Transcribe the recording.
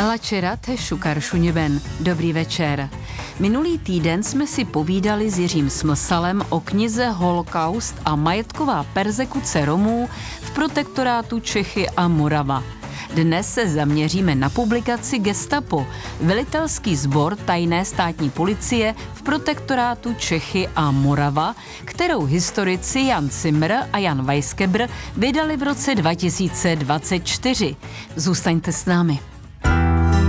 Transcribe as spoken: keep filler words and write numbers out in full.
Halačera te šukaršuněben. Dobrý večer. Minulý týden jsme si povídali s Jiřím Smlsalem o knize Holokaust a majetková perzekuce Romů v protektorátu Čechy a Morava. Dnes se zaměříme na publikaci Gestapo, velitelský sbor tajné státní policie v protektorátu Čechy a Morava, kterou historici Jan Zimmer a Jan Weisgeber vydali v roce dva tisíce dvacet čtyři. Zůstaňte s námi.